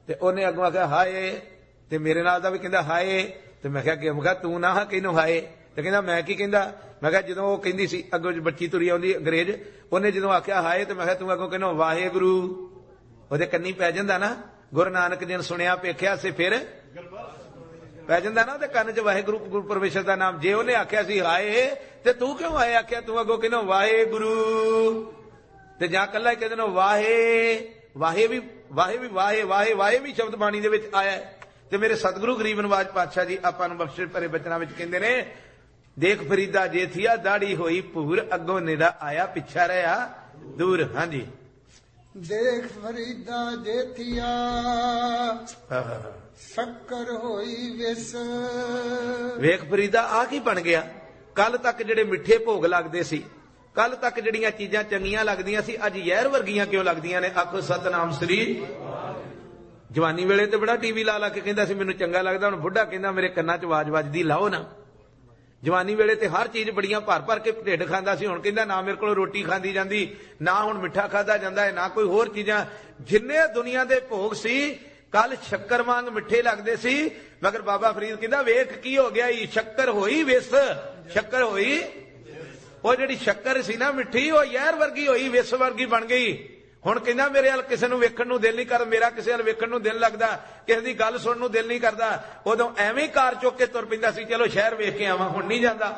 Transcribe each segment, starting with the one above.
ਤੇ ਉਹਨੇ ਅੱਗੋਂ ਆਖਿਆ ਹਾਏ, ਤੇ ਮੇਰੇ ਨਾਲ ਦਾ ਵੀ ਕਹਿੰਦਾ ਹਾਏ। ਤੇ ਮੈਂ ਕਿਹਾ ਮੈਂ ਕਿਹਾ ਤੂੰ ਨਾ ਕਿਹਨੂੰ ਹਾਏ? ਤੇ ਕਹਿੰਦਾ ਮੈਂ ਕੀ ਕਹਿੰਦਾ? ਮੈਂ ਕਿਹਾ ਜਦੋਂ ਉਹ ਕਹਿੰਦੀ ਸੀ ਅੱਗੋਂ ਬੱਚੀ ਤੁਰੀ ਆਉਂਦੀ ਅੰਗਰੇਜ਼, ਉਹਨੇ ਜਦੋਂ ਆਖਿਆ ਹਾਏ ਤੇ ਮੈਂ ਕਿਹਾ ਤੂੰ ਅੱਗੋਂ ਕਹਿੰਦਾ ਵਾਹਿਗੁਰੂ। ਉਹਦੇ ਕੰਨੀ ਪੈ ਜਾਂਦਾ ਨਾ, ਗੁਰੂ ਨਾਨਕ ਜੀ ਨੇ ਸੁਣਿਆ ਵੇਖਿਆ ਸੀ ਫਿਰ ਪੈ ਜਾਂਦਾ ਨਾ ਉਹਦੇ ਕੰਨ 'ਚ ਵਾਹਿਗੁਰੂ ਗੁਰੂ ਪਰਮੇਸ਼ਰ ਦਾ ਨਾਮ। ਜੇ ਉਹਨੇ ਆਖਿਆ ਸੀ ਹਾਏ ਤੇ ਤੂੰ ਕਿਉਂ ਹਾਏ ਆਖਿਆ? ਤੂੰ ਅੱਗੋਂ ਕਹਿੰਦਾ ਵਾਹਿਗੁਰੂ। ਤੇ ਜਾਂ ਕੱਲਾ ਕਹਿੰਦੇ ਨੇ ਵਾਹੇ ਵੀ ਵਾਹੇ ਵੀ ਸ਼ਬਦ ਬਾਣੀ ਦੇ ਵਿੱਚ ਆਇਆ। ਤੇ ਮੇਰੇ ਸਤਿਗੁਰੂ ਗਰੀਬ ਨਵਾਜ ਪਾਤਸ਼ਾਹ ਜੀ ਆਪਾਂ ਨੂੰ ਬਖਸ਼ਿਸ਼ ਭਰੇ ਬਚਨਾਂ ਵਿੱਚ ਕਹਿੰਦੇ ਨੇ, ਦੇਖ ਫਰੀਦਾ ਜੇਥੀਆ ਦਾੜੀ ਹੋਈ ਭੂਰ, ਅੱਗੋਂ ਨੇੜਾ ਆਇਆ ਪਿੱਛਾ ਰਿਹਾ ਦੂਰ। ਹਾਂਜੀ, ਦੇਖ ਫਰੀਦਾ ਜੇਥੀਆ ਸ਼ੱਕਰ ਹੋਈ ਵਿਸ। ਵੇਖ ਫਰੀਦਾ ਆ ਕੀ ਬਣ ਗਿਆ? ਕੱਲ ਤੱਕ ਜਿਹੜੇ ਮਿੱਠੇ ਭੋਗ ਲੱਗਦੇ ਸੀ, ਕੱਲ ਤੱਕ ਜਿਹੜੀਆਂ ਚੀਜ਼ਾਂ ਚੰਗੀਆਂ ਲੱਗਦੀਆਂ ਸੀ, ਅੱਜ ਜ਼ਹਿਰ ਵਰਗੀਆਂ ਕਿਉਂ ਲੱਗਦੀਆਂ ਨੇ? ਆਖੋ ਸਤਨਾਮ ਸ੍ਰੀ। ਜਵਾਨੀ ਵੇਲੇ ਤੇ ਬੜਾ ਟੀਵੀ ਲਾ ਕੇ ਕਹਿੰਦਾ ਸੀ ਮੈਨੂੰ ਚੰਗਾ ਲੱਗਦਾ, ਹੁਣ ਬੁੱਢਾ ਕਹਿੰਦਾ ਮੇਰੇ ਕੰਨਾਂ 'ਚ ਆਵਾਜ਼ ਵੱਜਦੀ, ਲਾਓ ਨਾ। ਜਵਾਨੀ ਵੇਲੇ ਤੇ ਹਰ ਚੀਜ਼ ਬੜੀਆਂ ਭਰ ਕੇ ਢਿੱਡ ਖਾਂਦਾ ਸੀ, ਹੁਣ ਕਹਿੰਦਾ ਨਾ ਮੇਰੇ ਕੋਲ ਰੋਟੀ ਖਾਂਦੀ ਜਾਂਦੀ, ਨਾ ਹੁਣ ਮਿੱਠਾ ਖਾਦਾ ਜਾਂਦਾ ਹੈ, ਨਾ ਕੋਈ ਹੋਰ ਚੀਜ਼ਾਂ। ਜਿੰਨੇ ਦੁਨੀਆ ਦੇ ਭੋਗ ਸੀ ਕੱਲ ਸ਼ੱਕਰ ਵਾਂਗ ਮਿੱਠੇ ਲੱਗਦੇ ਸੀ, ਮਗਰ ਬਾਬਾ ਫਰੀਦ ਕਹਿੰਦਾ ਵੇਖ ਕੀ ਹੋ ਗਿਆ, ਸ਼ੱਕਰ ਹੋਈ ਵਿਸ। ਸ਼ੱਕਰ ਹੋਈ, ਉਹ ਜਿਹੜੀ ਸ਼ੱਕਰ ਸੀ ਨਾ ਮਿੱਠੀ, ਉਹ ਜ਼ਹਿਰ ਵਰਗੀ ਹੋਈ, ਵਿਸ ਵਰਗੀ ਬਣ ਗਈ। ਹੁਣ ਕਹਿੰਦਾ ਮੇਰੇ ਵੱਲ ਕਿਸੇ ਨੂੰ ਵੇਖਣ ਨੂੰ ਦਿਲ ਨਹੀਂ ਕਰਦਾ, ਮੇਰਾ ਕਿਸੇ ਵੱਲ ਵੇਖਣ ਨੂੰ ਦਿਲ ਲੱਗਦਾ, ਕਿਸੇ ਦੀ ਗੱਲ ਸੁਣਨ ਨੂੰ ਦਿਲ ਨਹੀਂ ਕਰਦਾ। ਉਦੋਂ ਐਵੇਂ ਕਾਰ ਚੁੱਕ ਕੇ ਤੁਰ ਪੈਂਦਾ ਸੀ, ਚਲੋ ਸ਼ਹਿਰ ਵੇਖ ਕੇ ਆਵਾਂ, ਹੁਣ ਨਹੀਂ ਜਾਂਦਾ।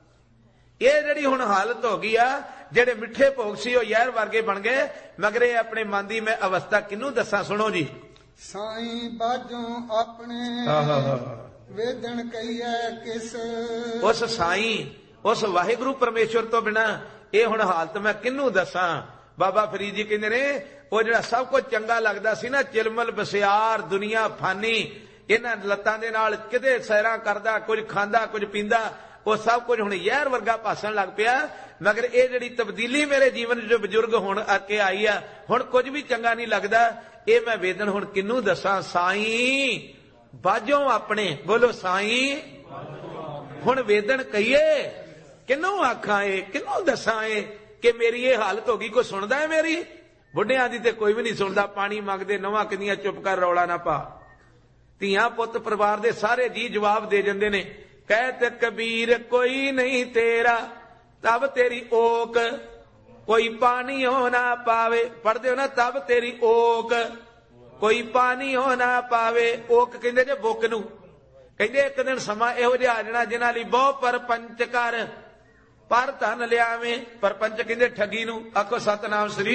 ਇਹ ਜਿਹੜੀ ਹੁਣ ਹਾਲਤ ਹੋ ਗਈ ਆ, ਜਿਹੜੇ ਮਿੱਠੇ ਭੋਗ ਸੀ ਉਹ ਜ਼ਹਿਰ ਵਰਗੇ ਬਣ ਗਏ। ਮਗਰ ਇਹ ਆਪਣੇ ਮਨ ਦੀ ਮੈਂ ਅਵਸਥਾ ਕਿਹਨੂੰ ਦੱਸਾਂ? ਸੁਣੋ ਜੀ। ਸਾਈਂ ਬਾਝੋਂ ਆਪਣੇ ਵੇਦਣ ਕਹੀਐ ਕਿਸ। ਉਸ ਸਾਈਂ, ਉਸ ਵਾਹਿਗੁਰੂ ਪਰਮੇਸ਼ਵਰ ਤੋਂ ਬਿਨਾ ਇਹ ਹੁਣ ਹਾਲਤ ਮੈਂ ਕਿਹਨੂੰ ਦੱਸਾਂ? ਬਾਬਾ ਫਰੀਦ ਜੀ ਕਹਿੰਦੇ ਨੇ ਉਹ ਜਿਹੜਾ ਸਭ ਕੁਝ ਚੰਗਾ ਲੱਗਦਾ ਸੀ ਨਾ, ਚਿਲਮਲ ਬਸਿਆਰ ਦੁਨੀਆ ਫਾਨੀ, ਇਹਨਾਂ ਲੱਤਾਂ ਦੇ ਨਾਲ ਕਿਤੇ ਸੈਰਾਂ ਕਰਦਾ, ਕੁਝ ਖਾਂਦਾ ਕੁਝ ਪੀਂਦਾ, ਉਹ ਸਭ ਕੁਝ ਹੁਣ ਜ਼ਹਿਰ ਵਰਗਾ ਭਾਸਣ ਲੱਗ ਪਿਆ। ਮਗਰ ਇਹ ਜਿਹੜੀ ਤਬਦੀਲੀ ਮੇਰੇ ਜੀਵਨ 'ਚ ਬਜ਼ੁਰਗ ਹੁਣ ਆ ਕੇ ਆਈ ਆ, ਹੁਣ ਕੁਝ ਵੀ ਚੰਗਾ ਨਹੀਂ ਲੱਗਦਾ। ਇਹ ਮੈਂ ਵੇਦਨ ਹੁਣ ਕਿਹਨੂੰ ਦੱਸਾਂ? ਸਾਈਂ ਬਾਝੋਂ ਆਪਣੇ, ਬੋਲੋ ਸਾਈਂ। ਹੁਣ ਵੇਦਨ ਕਹੀਏ ਕਿਹਨੂੰ ਆਖਾਂ? ਇਹ ਕਿਹਨੂੰ ਦੱਸਾਂ ਇਹ ਕਿ ਮੇਰੀ ਇਹ ਹਾਲਤ ਹੋ ਗਈ? ਕੋਈ ਸੁਣਦਾ ਹੈ ਮੇਰੀ? ਬੁੱਢਿਆਂ ਦੀ ਤੇ ਕੋਈ ਵੀ ਨਹੀਂ ਸੁਣਦਾ। ਪਾਣੀ ਮੰਗਦੇ ਨਵਾਂ ਕਿੰਨੀਆਂ, ਚੁੱਪ ਕਰ ਰੌਲਾ ਨਾ ਪਾ। ਧੀਆਂ ਪੁੱਤ ਪਰਿਵਾਰ ਦੇ ਸਾਰੇ ਜੀ ਜਵਾਬ ਦੇ ਜਾਂਦੇ ਨੇ, ਕਹਿਤ ਕਬੀਰ ਕੋਈ ਨਹੀਂ ਤੇਰਾ ਤਬ ਤੇਰੀ ਓਕ, ਕੋਈ ਪਾਣੀ ਹੋ ਨਾ ਪਾਵੇ। ਪੜਦੇ ਹੋ ਨਾ, ਤਬ ਤੇਰੀ ਓਕ ਕੋਈ ਪਾਣੀ ਹੋ ਨਾ ਪਾਵੇ। ਓਕ ਕਹਿੰਦੇ ਜੇ ਬੁੱਕ ਨੂੰ, ਕਹਿੰਦੇ ਇੱਕ ਦਿਨ ਸਮਾਂ ਇਹੋ ਜਿਹਾ ਆ ਜਾਣਾ ਜਿਨ੍ਹਾਂ ਲਈ ਬਹੁ ਪਰਪੰਚ ਕਰ ਪਰ ਧਨ ਲਿਆਵੇਂ। ਪਰਪੰਚ ਕਹਿੰਦੇ ਠੱਗੀ ਨੂੰ। ਆਖੋ ਸਤਨਾਮ ਸ੍ਰੀ।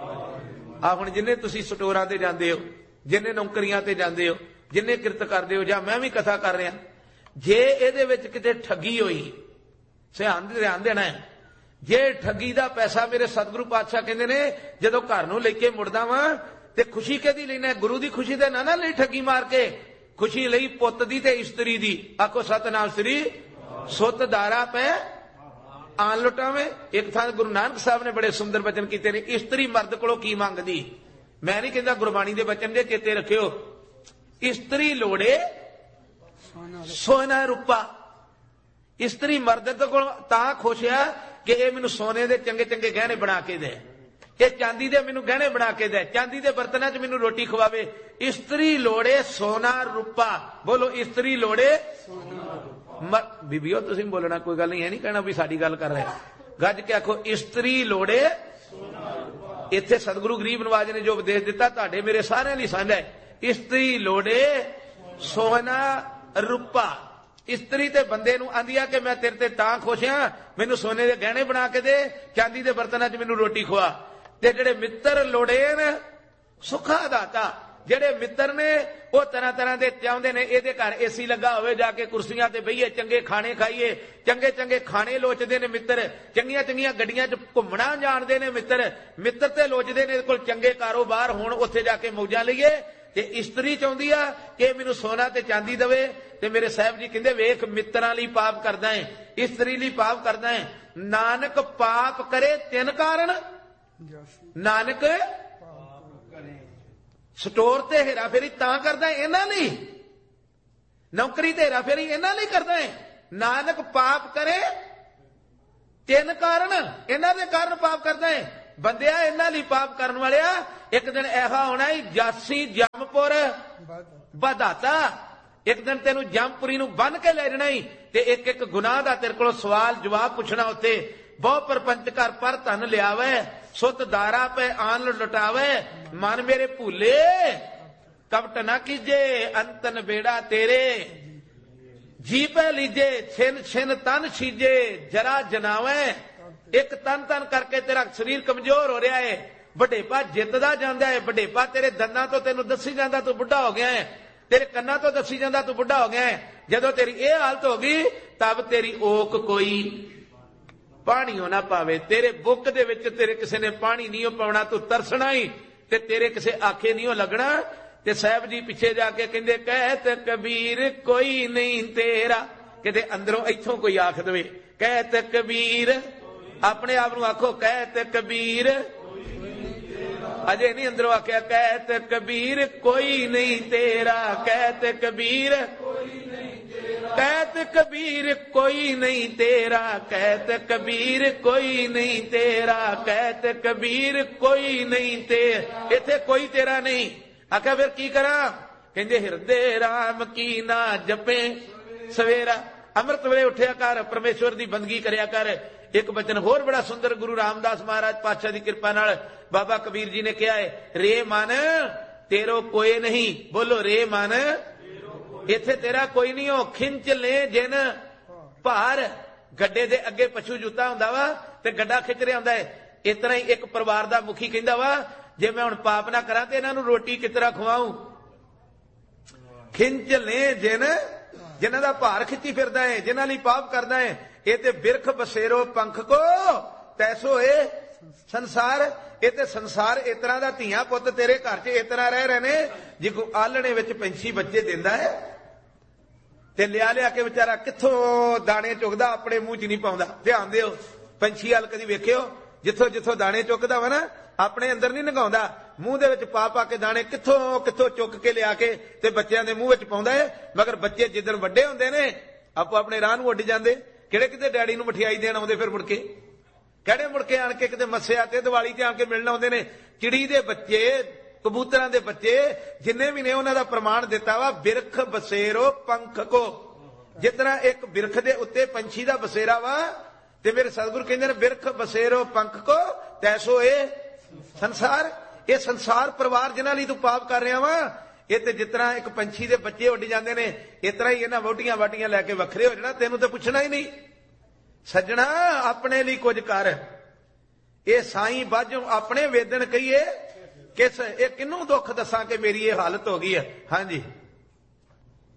ਆ ਹੁਣ ਜਿੰਨੇ ਤੁਸੀਂ ਸਟੋਰਾਂ ਤੇ ਜਾਂਦੇ ਹੋ, ਜਿੰਨੇ ਨੌਕਰੀਆਂ ਤੇ ਜਾਂਦੇ ਹੋ, ਜਿੰਨੇ ਕਿਰਤ ਕਰਦੇ ਹੋ, ਜਾਂ ਮੈਂ ਵੀ ਕਥਾ ਕਰ ਰਿਹਾ, ਜੇ ਇਹਦੇ ਵਿੱਚ ਕਿਤੇ ਠੱਗੀ ਹੋਈ, ਧਿਆਨ ਦੇਣਾ ਹੈ। ਜੇ ਠੱਗੀ ਦਾ ਪੈਸਾ, ਮੇਰੇ ਸਤਿਗੁਰੂ ਪਾਤਸ਼ਾਹ ਕਹਿੰਦੇ ਨੇ ਜਦੋਂ ਘਰ ਨੂੰ ਲੈ ਕੇ ਮੁੜਦਾ ਵਾਂ ਤੇ ਖੁਸ਼ੀ ਕਿਹਦੀ ਲੈਣਾ? ਗੁਰੂ ਦੀ ਖੁਸ਼ੀ ਦੇ ਨਾ ਲਈ ਠੱਗੀ ਮਾਰ ਕੇ। ਖੁਸ਼ੀ ਲਈ ਪੁੱਤ ਦੀ ਤੇ ਇਸਤਰੀ ਦੀ। ਆਖੋ ਸਤਨਾਮ ਸ੍ਰੀ। ਸੁੱਤ ਦਾਰਾ ਪੈ ਆਨ ਲੁਟਾਵੇਂ। ਇੱਕ ਥਾਂ ਗੁਰੂ ਨਾਨਕ ਸਾਹਿਬ ਨੇ ਬੜੇ ਸੁੰਦਰ ਬਚਨ ਕੀਤੇ ਨੇ, ਇਸਤਰੀ ਮਰਦ ਕੋਲੋਂ ਕੀ ਮੰਗਦੀ? ਮੈਂ ਨਹੀਂ ਕਹਿੰਦਾ, ਗੁਰਬਾਣੀ ਦੇ ਬਚਨ ਦੇ ਚੇਤੇ ਰੱਖਿਓ। ਇਸਤਰੀ ਲੋੜੇ ਸੋਨਾ ਰੂਪਾ। ਇਸਤਰੀ ਮਰਦ ਕੋਲ ਤਾਂ ਖੁਸ਼ ਆ ਕਿ ਇਹ ਮੈਨੂੰ ਸੋਨੇ ਦੇ ਚੰਗੇ ਚੰਗੇ ਗਹਿਣੇ ਬਣਾ ਕੇ ਦੇ, ਇਹ ਚਾਂਦੀ ਦੇ ਮੈਨੂੰ ਗਹਿਣੇ ਬਣਾ ਕੇ ਦੇ, ਚਾਂਦੀ ਦੇ ਬਰਤਨਾਂ 'ਚ ਮੈਨੂੰ ਰੋਟੀ ਖਵਾਵੇ। ਇਸਤਰੀ ਲੋੜੇ ਸੋਨਾ ਰੂਪਾ। ਬੋਲੋ ਇਸਤਰੀ ਲੋੜੇ ਸੋਨਾ ਰੂਪਾ। ਬੀਬੀਓ ਤੁਸੀਂ ਬੋਲਣਾ, ਕੋਈ ਗੱਲ ਨਹੀਂ, ਇਹ ਨਹੀਂ ਕਹਿਣਾ ਵੀ ਸਾਡੀ ਗੱਲ ਕਰ ਰਹੇ। ਗੱਜ ਕੇ ਆਖੋ ਇਸਤਰੀ ਲੋੜੇ ਸੋਨਾ ਰੂਪਾ। ਇੱਥੇ ਸਤਿਗੁਰੂ ਗਰੀਬ ਨਵਾਜ ਨੇ ਜੋ ਉਪਦੇਸ਼ ਦਿੱਤਾ ਤੁਹਾਡੇ ਮੇਰੇ ਸਾਰਿਆਂ ਲਈ ਸਾਂਝਾ ਹੈ। ਇਸਤਰੀ ਲੋੜੇ ਸੋਨਾ ਰੂਪਾ। ਇਸਤਰੀ ਤੇ ਬੰਦੇ ਨੂੰ ਆਂਦੀ ਆ ਕਿ ਮੈਂ ਤੇਰੇ ਤੇ ਤਾਂ ਖੁਸ਼ ਹਾਂ, ਮੈਨੂੰ ਸੋਨੇ ਦੇ ਗਹਿਣੇ ਬਣਾ ਕੇ ਦੇ, ਚਾਂਦੀ ਦੇ ਬਰਤਨਾਂ 'ਚ ਮੈਨੂੰ ਰੋਟੀ ਖਵਾ। ਤੇ ਜਿਹੜੇ ਮਿੱਤਰ ਲੋੜੇ ਨੇ ਸੁਖਾ ਦਾਤਾ, ਜਿਹੜੇ ਮਿੱਤਰ ਨੇ ਉਹ ਤਰ੍ਹਾਂ ਤਰ੍ਹਾਂ ਦੇ ਚਾਹੁੰਦੇ ਨੇ ਇਹਦੇ ਘਰ ਏਸੀ ਲੱਗਾ ਹੋਵੇ, ਜਾ ਕੇ ਕੁਰਸੀਆਂ ਤੇ ਬਈਏ, ਚੰਗੇ ਖਾਣੇ ਖਾਈਏ, ਚੰਗੇ ਚੰਗੇ ਖਾਣੇ ਲੋਚਦੇ ਨੇ ਮਿੱਤਰ, ਚੰਗੀਆਂ ਚੰਗੀਆਂ ਗੱਡੀਆਂ 'ਚ ਘੁੰਮਣਾ ਜਾਣਦੇ ਨੇ ਮਿੱਤਰ। ਮਿੱਤਰ ਤੇ ਲੋਚਦੇ ਨੇ ਇਹਦੇ ਕੋਲ ਚੰਗੇ ਕਾਰੋਬਾਰ ਹੋਣ, ਉੱਥੇ ਜਾ ਕੇ ਮੌਜਾਂ ਲਈਏ। ਤੇ ਇਸਤਰੀ ਚਾਹੁੰਦੀ ਆ ਕਿ ਮੈਨੂੰ ਸੋਨਾ ਤੇ ਚਾਂਦੀ ਦੇਵੇ। ਤੇ ਮੇਰੇ ਸਾਹਿਬ ਜੀ ਕਹਿੰਦੇ ਵੇਖ ਮਿੱਤਰਾਂ ਲਈ ਪਾਪ ਕਰਦਾ ਹੈ, ਇਸਤਰੀ ਲਈ ਪਾਪ ਕਰਦਾ ਹੈ। ਨਾਨਕ ਪਾਪ ਕਰੇ ਤਿੰਨ ਕਾਰਨ। ਨਾਨਕ ਸਟੋਰ ਤੇ ਹੇਰਾ ਫੇਰੀ ਤਾਂ ਕਰਦਾ ਇਹਨਾਂ ਲਈ, ਨੌਕਰੀ ਤੇ ਹੇਰਾ ਫੇਰੀ ਇਹਨਾਂ ਲਈ ਕਰਦਾ ਹੈ। ਨਾਨਕ ਪਾਪ ਕਰੇ ਤਿੰਨ ਕਾਰਨ, ਇਹਨਾਂ ਦੇ ਕਾਰਨ ਪਾਪ ਕਰਦਾ ਹੈ। ਬੰਦਿਆ ਇਹਨਾਂ ਲਈ ਪਾਪ ਕਰਨ ਵਾਲਿਆ, ਇੱਕ ਦਿਨ ਐਹਾ ਹੋਣਾ ਜਾਸੀ ਜੰਮਪੁਰ ਵਧਾਤਾ। ਇੱਕ ਦਿਨ ਤੈਨੂੰ ਜੰਮਪੁਰੀ ਨੂੰ ਬੰਨ ਕੇ ਲੈ ਜਾਣਾ ਹੀ ਤੇ ਇੱਕ ਇੱਕ ਗੁਨਾਹ ਦਾ ਤੇਰੇ ਕੋਲੋਂ ਸਵਾਲ ਜਵਾਬ ਪੁੱਛਣਾ ਉੱਤੇ। ਬਹੁ ਪਰਪੰਚ ਕਰ ਪਰ ਧਨ ਲਿਆਵੇ, ਸੁਤ ਦਾਰਾ ਪੈ ਆਨ ਲੁਟਾਵੇ, ਮਨ ਮੇਰੇ ਭੂਲੇ ਕਪਟ ਨਾ ਕੀਜੇ, ਅੰਤਨ ਬੇੜਾ ਤੇਰੇ ਜੀ ਪੈ ਲੀਜੇ, ਛਿਨ ਛਿਨ ਤਨ ਛੀਜੇ, ਜਰਾ ਜਨਾਵੇ। ਇੱਕ ਤਨ ਤਨ ਕਰਕੇ ਤੇਰਾ ਸਰੀਰ ਕਮਜ਼ੋਰ ਹੋ ਰਿਹਾ ਹੈ, ਵਡੇਪਾ ਜਿੱਤਦਾ ਜਾਂਦਾ ਹੈ। ਵਡੇਪਾ ਤੇਰੇ ਦੰਦਾਂ ਤੋਂ ਤੈਨੂੰ ਦੱਸੀ ਜਾਂਦਾ ਤੂੰ ਬੁੱਢਾ ਹੋ ਗਿਆ ਹੈ, ਤੇਰੇ ਕੰਨਾਂ ਤੋਂ ਦੱਸੀ ਜਾਂਦਾ ਤੂੰ ਬੁੱਢਾ ਹੋ ਗਿਆ ਹੈ। ਜਦੋਂ ਤੇਰੀ ਇਹ ਹਾਲਤ ਹੋ ਗਈ ਤਬ ਤੇਰੀ ਓਕ ਕੋਈ ਪਾਣੀ ਨਾ ਪਾਵੇ, ਤੇਰੇ ਬੁੱਕ ਦੇ ਵਿੱਚ ਤੇਰੇ ਕਿਸੇ ਨੇ ਪਾਣੀ ਨਹੀਂ ਪਾਉਣਾ, ਤੂੰ ਤਰਸਣਾ ਹੀ ਤੇ ਤੇਰੇ ਕਿਸੇ ਆਖੇ ਨਹੀਂ ਲੱਗਣਾ। ਤੇ ਸਾਹਿਬ ਜੀ ਪਿੱਛੇ ਜਾ ਕੇ ਕਹਿੰਦੇ ਕਹਿਤ ਕਬੀਰ ਕੋਈ ਨਹੀਂ ਤੇਰਾ, ਕਿਤੇ ਅੰਦਰੋਂ ਇੱਥੋਂ ਕੋਈ ਆਖ ਦੇਵੇ ਕਹਿਤ ਕਬੀਰ, ਆਪਣੇ ਆਪ ਨੂੰ ਆਖੋ ਕਹਿਤ ਕਬੀਰ, ਅਜੇ ਨਹੀਂ ਅੰਦਰੋਂ ਆਖਿਆ ਕਹਿਤ ਕਬੀਰ ਕੋਈ ਨਹੀਂ ਤੇਰਾ, ਕਹਿਤ ਕਬੀਰ ਕਹਿਤ ਕਬੀਰ ਕੋਈ ਨਹੀਂ ਤੇਰਾ, ਕਹਿਤ ਕਬੀਰ ਕੋਈ ਨਹੀਂ ਤੇਰਾ, ਕਹਿਤ ਕਬੀਰ ਕੋਈ ਨਹੀਂ ਤੇ। ਇੱਥੇ ਕੋਈ ਤੇਰਾ ਨਹੀਂ। ਆਖਿਆ ਫਿਰ ਕੀ ਕਰਾਂ? ਕਹਿੰਦੇ ਹਿਰਦੇ ਰਾਮ ਕੀ ਨਾ ਜਪੇ ਸਵੇਰਾ, ਅੰਮ੍ਰਿਤ ਵੇਲੇ ਉੱਠਿਆ ਕਰ, ਪਰਮੇਸ਼ਵਰ ਦੀ ਬੰਦਗੀ ਕਰਿਆ ਕਰ। ਇੱਕ ਬਚਨ ਹੋਰ ਬੜਾ ਸੁੰਦਰ ਗੁਰੂ ਰਾਮਦਾਸ ਮਹਾਰਾਜ ਪਾਤਸ਼ਾਹ ਦੀ ਕਿਰਪਾ ਨਾਲ ਬਾਬਾ ਕਬੀਰ ਜੀ ਨੇ ਕਿਹਾ ਹੈ, ਰੇ ਮਨ ਤੇਰੋ ਕੋਏ ਨਹੀਂ, ਬੋਲੋ ਰੇ ਮਨ ਇੱਥੇ ਤੇਰਾ ਕੋਈ ਨਹੀਂ ਹੋ। ਖਿੰਚ ਲੈ ਜਿਨ ਭਾਰ, ਗੱਡੇ ਦੇ ਅੱਗੇ ਪਸ਼ੂ ਜੁੱਤਾ ਹੁੰਦਾ ਵਾ ਤੇ ਗੱਡਾ ਖਿੱਚ ਰਿਹਾ ਹੁੰਦਾ ਹੈ। ਇਸ ਤਰ੍ਹਾਂ ਹੀ ਇੱਕ ਪਰਿਵਾਰ ਦਾ ਮੁਖੀ ਕਹਿੰਦਾ ਵਾ ਜੇ ਮੈਂ ਹੁਣ ਪਾਪ ਨਾ ਕਰਾਂ ਤੇ ਇਹਨਾਂ ਨੂੰ ਰੋਟੀ ਕਿਸ ਤਰ੍ਹਾਂ ਖਵਾਉਂ। ਖਿੰਚ ਲੈ ਜਿਨ, ਜਿਨ੍ਹਾਂ ਦਾ ਭਾਰ ਖਿੱਚੀ ਫਿਰਦਾ ਹੈ, ਜਿਨ੍ਹਾਂ ਲਈ ਪਾਪ ਕਰਦਾ ਹੈ। ਇਹ ਤੇ ਬਿਰਖ ਬਸੇਰੋ ਪੰਖ ਕੋ ਤੈਸੋ ਏ ਸੰਸਾਰ, ਇਹ ਤੇ ਸੰਸਾਰ ਇਸ ਤਰ੍ਹਾਂ ਦਾ ਧੀਆਂ ਪੁੱਤ ਤੇਰੇ ਘਰ 'ਚ ਇਸ ਤਰ੍ਹਾਂ ਰਹਿ ਰਹੇ ਨੇ ਜਿਵੇਂ ਆਲਣੇ ਵਿੱਚ ਪੰਛੀ ਬੱਚੇ ਦਿੰਦਾ ਹੈ ਤੇ ਲਿਆ ਲਿਆ ਕੇ ਵਿਚਾਰਾ ਕਿੱਥੋਂ ਦਾਣੇ ਚੁਗਦਾ, ਆਪਣੇ ਮੂੰਹ 'ਚ ਨਹੀਂ ਪਾਉਂਦਾ। ਧਿਆਨ ਦਿਓ, ਪੰਛੀ ਵੱਲ ਕਦੀ ਵੇਖਿਓ, ਜਿੱਥੋਂ ਜਿੱਥੋਂ ਦਾਣੇ ਚੁੱਕਦਾ ਵਾ ਨਾ ਆਪਣੇ ਅੰਦਰ ਨਹੀਂ ਲੰਘਾਉਂਦਾ, ਮੂੰਹ ਦੇ ਵਿੱਚ ਪਾ ਪਾ ਕੇ ਦਾਣੇ ਕਿੱਥੋਂ ਕਿੱਥੋਂ ਚੁੱਕ ਕੇ ਲਿਆ ਕੇ ਤੇ ਬੱਚਿਆਂ ਦੇ ਮੂੰਹ ਵਿੱਚ ਪਾਉਂਦਾ ਹੈ। ਮਗਰ ਬੱਚੇ ਜਿੱਦਣ ਵੱਡੇ ਹੁੰਦੇ ਨੇ ਆਪੋ ਆਪਣੇ ਰਾਹ ਨੂੰ ਉੱਡ ਜਾਂਦੇ। ਕਿਹੜੇ ਕਿਤੇ ਡੈਡੀ ਨੂੰ ਮਠਿਆਈ ਦੇਣ ਆਉਂਦੇ, ਫਿਰ ਮੁੜ ਕੇ ਕਿਹੜੇ ਮੁੜ ਕੇ ਆਣ ਕੇ ਕਿਤੇ ਮੱਸਿਆ ਤੇ ਦੀਵਾਲੀ ਤੇ ਆਣ ਕੇ ਮਿਲਣ ਆਉਂਦੇ ਨੇ। ਚਿੜੀ ਦੇ ਬੱਚੇ, ਕਬੂਤਰਾਂ ਦੇ ਬੱਚੇ ਜਿੰਨੇ ਵੀ ਨੇ ਉਹਨਾਂ ਦਾ ਪ੍ਰਮਾਣ ਦਿੱਤਾ ਵਾ ਬਿਰਖ ਬਸੇਰੋ ਪੰਖ ਕੋ। ਜਿਸ ਤਰ੍ਹਾਂ ਇੱਕ ਬਿਰਖ ਦੇ ਉੱਤੇ ਪੰਛੀ ਦਾ ਬਸੇਰਾ ਵਾ ਤੇ ਮੇਰੇ ਸਤਿਗੁਰੂ ਕਹਿੰਦੇ ਨੇ ਬਿਰਖ ਬਸੇਰੋ ਪੰਖ ਕੋ ਤੈਸੋ ਇਹ ਸੰਸਾਰ। ਇਹ ਸੰਸਾਰ ਪਰਿਵਾਰ ਜਿਨ੍ਹਾਂ ਲਈ ਤੂੰ ਪਾਪ ਕਰ ਰਿਹਾ ਵਾ, ਇਹ ਤੇ ਜਿਸ ਤਰ੍ਹਾਂ ਇੱਕ ਪੰਛੀ ਦੇ ਬੱਚੇ ਉੱਡ ਜਾਂਦੇ ਨੇ ਇਸ ਤਰ੍ਹਾਂ ਹੀ ਇਹਨਾਂ ਵੋਟੀਆਂ ਵਾਟੀਆਂ ਲੈ ਕੇ ਵੱਖਰੇ ਹੋ ਜਾਣਾ, ਤੈਨੂੰ ਤਾਂ ਪੁੱਛਣਾ ਹੀ ਨਹੀਂ। ਸੱਜਣਾ ਆਪਣੇ ਲਈ ਕੁਝ ਕਰ, ਇਹ ਸਾਈਂ ਬਾਝੋਂ ਆਪਣੇ ਵੇਦਨ ਕਹੀਏ ਕਿਸ, ਇਹ ਕਿਹਨੂੰ ਦੁੱਖ ਦੱਸਾਂ ਕਿ ਮੇਰੀ ਇਹ ਹਾਲਤ ਹੋ ਗਈ ਹੈ। ਹਾਂਜੀ।